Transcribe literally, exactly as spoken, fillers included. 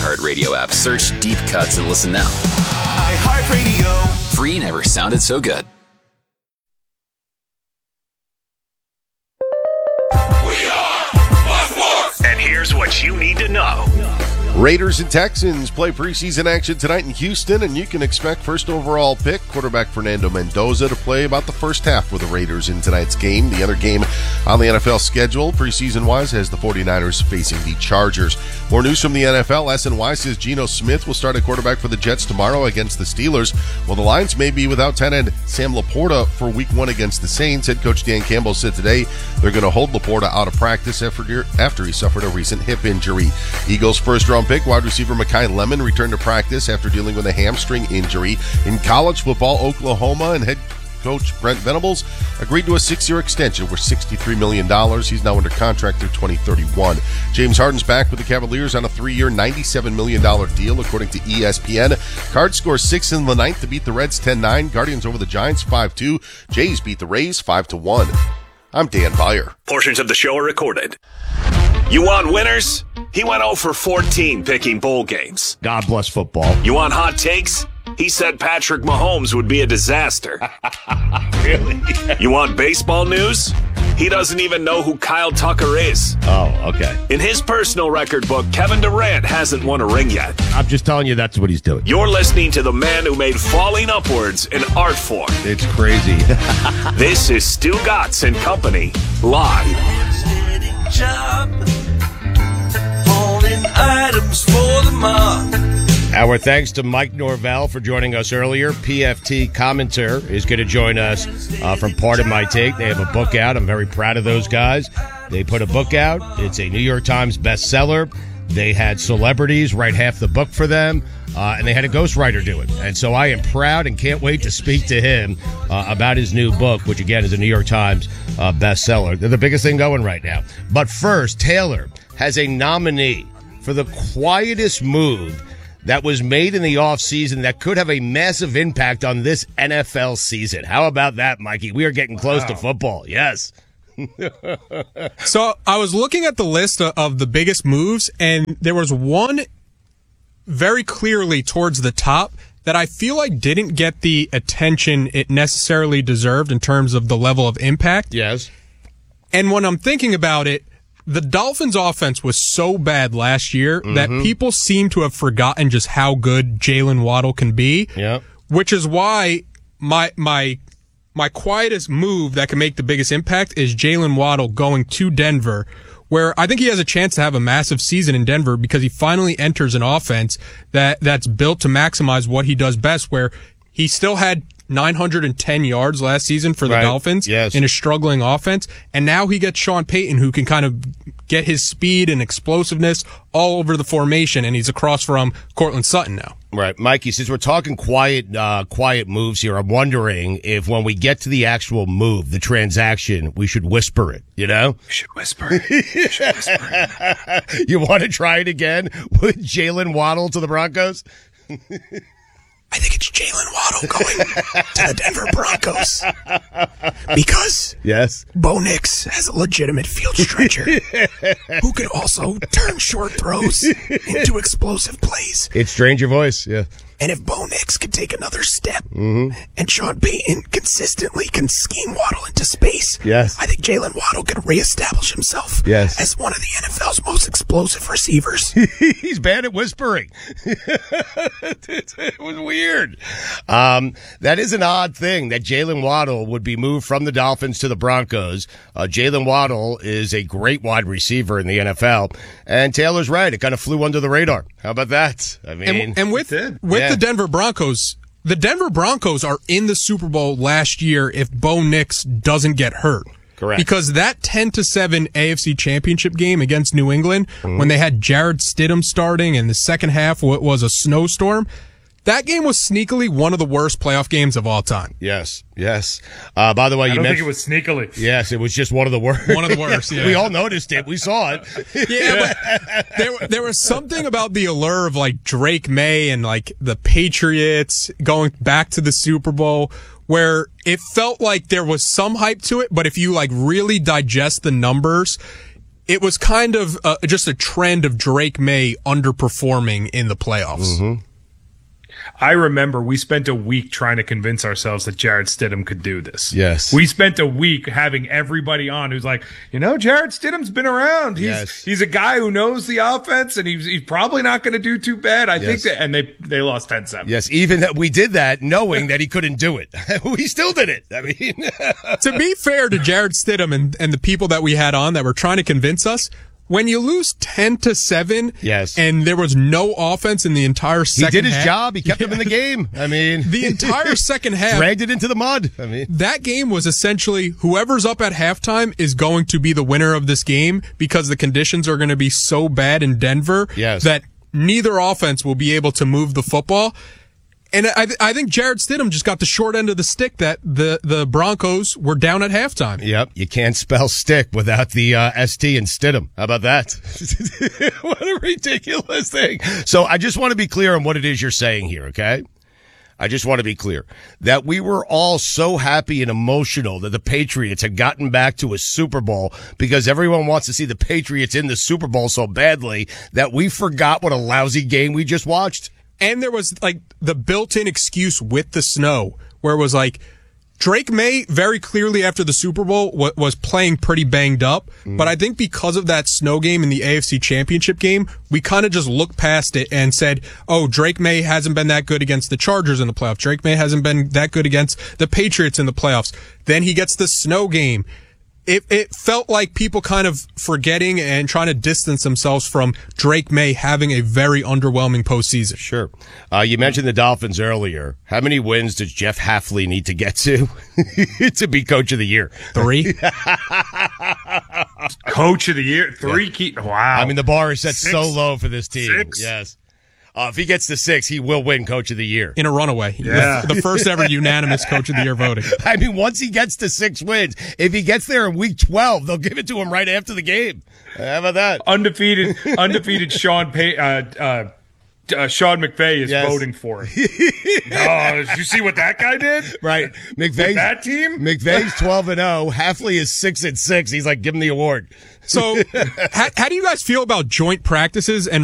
iHeartRadio app. Search Deep Cuts and listen now. iHeartRadio. Free never sounded so good. We are One Sports. And here's what you need to know. Raiders and Texans play preseason action tonight in Houston, and you can expect first overall pick quarterback Fernando Mendoza to play about the first half with the Raiders in tonight's game. The other game on the N F L schedule, preseason-wise, has the 49ers facing the Chargers. More news from the N F L. S N Y says Geno Smith will start at quarterback for the Jets tomorrow against the Steelers. Well, the Lions may be without tight end Sam Laporta for week one against the Saints. Head coach Dan Campbell said today they're going to hold Laporta out of practice after, after he suffered a recent hip injury. Eagles' first-round pick, wide receiver Mekhi Lemon, returned to practice after dealing with a hamstring injury. In college football, Oklahoma and head coach Brent Venables agreed to a six-year extension worth sixty-three million dollars. He's now under contract through twenty thirty-one. James Harden's back with the Cavaliers on a three-year, ninety-seven million dollars deal, according to E S P N. Cards score six in the ninth to beat the Reds ten nine. Guardians over the Giants five two. Jays beat the Rays five to one. I'm Dan Beyer. Portions of the show are recorded. You want winners? He went oh for fourteen picking bowl games. God bless football. You want hot takes? He said Patrick Mahomes would be a disaster. Really? You want baseball news? He doesn't even know who Kyle Tucker is. Oh, okay. In his personal record book, Kevin Durant hasn't won a ring yet. I'm just telling you that's what he's doing. You're listening to the man who made falling upwards an art form. It's crazy. This is Stu Gatz and Company, live. Job, holding items for the mob. Our thanks to Mike Norvell for joining us earlier. P F T Commenter is going to join us uh, from Part of My Take. They have a book out. I'm very proud of those guys. They put a book out. It's a New York Times bestseller. They had celebrities write half the book for them, uh, and they had a ghostwriter do it. And so I am proud and can't wait to speak to him uh, about his new book, which, again, is a New York Times uh, bestseller. They're the biggest thing going right now. But first, Taylor has a nominee for the quietest move that was made in the offseason that could have a massive impact on this N F L season. How about that, Mikey? We are getting close wow. to football. Yes. So I was looking at the list of the biggest moves, and there was one very clearly towards the top that I feel like didn't get the attention it necessarily deserved in terms of the level of impact. Yes. And when I'm thinking about it, the Dolphins' offense was so bad last year mm-hmm. that people seem to have forgotten just how good Jalen Waddle can be. Yeah. Which is why my my my quietest move that can make the biggest impact is Jalen Waddle going to Denver, where I think he has a chance to have a massive season in Denver because he finally enters an offense that that's built to maximize what he does best, where he still had nine hundred ten yards last season for the right. Dolphins yes. in a struggling offense. And now he gets Sean Payton, who can kind of get his speed and explosiveness all over the formation. And he's across from Cortland Sutton now. Right. Mikey, since we're talking quiet, uh, quiet moves here, I'm wondering if when we get to the actual move, the transaction, we should whisper it, you know? We should whisper it. We should whisper it. You want to try it again with Jalen Waddle to the Broncos? I think it's Jalen Waddle going to the Denver Broncos because yes, Bo Nix has a legitimate field stretcher who can also turn short throws into explosive plays. It's strange your voice, yeah. And if Bo Nix can take another step mm-hmm. and Sean Payton consistently can scheme Waddle into space, yes. I think Jalen Waddle can reestablish himself yes. as one of the N F L's most explosive receivers. He's bad at whispering. It was weird. Um, that is an odd thing that Jalen Waddle would be moved from the Dolphins to the Broncos. Uh, Jalen Waddle is a great wide receiver in the N F L. And Taylor's right. It kind of flew under the radar. How about that? I mean, and, and with, with yeah. the Denver Broncos, the Denver Broncos are in the Super Bowl last year if Bo Nix doesn't get hurt. Correct. Because that ten to seven A F C Championship game against New England, mm-hmm. when they had Jared Stidham starting and the second half was a snowstorm, that game was sneakily one of the worst playoff games of all time. Yes, yes. Uh, by the way, I you don't mentioned think it was sneakily. Yes, it was just one of the worst. One of the worst. Yeah. We all noticed it. We saw it. Yeah, but there there was something about the allure of like Drake May and like the Patriots going back to the Super Bowl where it felt like there was some hype to it, but if you like really digest the numbers, it was kind of uh, just a trend of Drake May underperforming in the playoffs. Mm-hmm. I remember we spent a week trying to convince ourselves that Jarrett Stidham could do this. Yes. We spent a week having everybody on who's like, you know, Jarrett Stidham's been around. He's Yes. he's a guy who knows the offense, and he's he's probably not going to do too bad. I Yes. think that, and they they lost ten seven. Yes, even that we did that knowing that he couldn't do it. We still did it. I mean, To be fair to Jarrett Stidham and, and the people that we had on that were trying to convince us, when you lose ten to seven, Yes. and there was no offense in the entire he second did his half, job. He kept him in the game. I mean, the entire second half, dragged it into the mud. I mean, that game was essentially whoever's up at halftime is going to be the winner of this game because the conditions are going to be so bad in Denver Yes. that neither offense will be able to move the football. And I, th- I think Jarrett Stidham just got the short end of the stick that the, the Broncos were down at halftime. Yep, you can't spell stick without the uh, S T in Stidham. How about that? What a ridiculous thing. So I just want to be clear on what it is you're saying here, okay? I just want to be clear that we were all so happy and emotional that the Patriots had gotten back to a Super Bowl because everyone wants to see the Patriots in the Super Bowl so badly that we forgot what a lousy game we just watched. And there was like the built-in excuse with the snow where it was like Drake May very clearly after the Super Bowl w- was playing pretty banged up. Mm. But I think because of that snow game in the A F C Championship game, we kind of just looked past it and said, oh, Drake May hasn't been that good against the Chargers in the playoffs. Drake May hasn't been that good against the Patriots in the playoffs. Then he gets the snow game. It it felt like people kind of forgetting and trying to distance themselves from Drake May having a very underwhelming postseason. Sure. Uh, you mentioned the Dolphins earlier. How many wins does Jeff Hafley need to get to to be coach of the year? Three? Coach of the year, three Yeah. key. Wow. I mean, the bar is set Six. so low for this team. Six. Yes. Uh, if he gets to six, he will win coach of the year. In a runaway. Yeah. The, the first ever unanimous coach of the year voting. I mean, once he gets to six wins, if he gets there in week twelve, they'll give it to him right after the game. How about that? undefeated, undefeated Sean Pay, uh, uh, uh, Sean McVay is Yes. voting for it. Oh, did you see what that guy did? Right. With McVay's, that team? McVay's twelve and oh. Hafley is six and six. He's like, give him the award. So, how, how do you guys feel about joint practices and